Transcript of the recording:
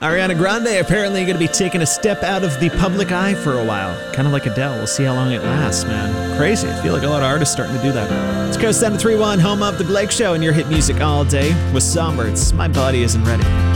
Ariana Grande apparently going to be taking a step out of the public eye for a while. Kind of like Adele. We'll see how long it lasts, man. Crazy. I feel like a lot of artists starting to do that. It's Coast 731, home of The Blake Show, and your hit music all day with Songbirds. My body isn't ready.